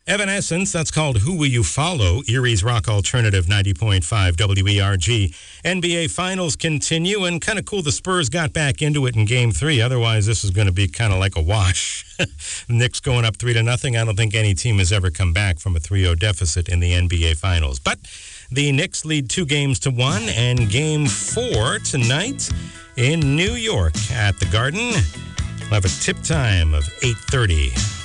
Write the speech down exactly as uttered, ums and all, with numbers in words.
Evanescence, that's called Who Will You Follow? Erie's Rock Alternative ninety point five W E R G. N B A Finals continue, and kind of cool the Spurs got back into it in Game three. Otherwise, this is going to be kind of like a wash. Knicks going up three to nothing. I don't think any team has ever come back from a three oh deficit in the N B A Finals. But the Knicks lead two games to one, and Game four tonight in New York at the Garden. We'll have a tip time of eight thirty.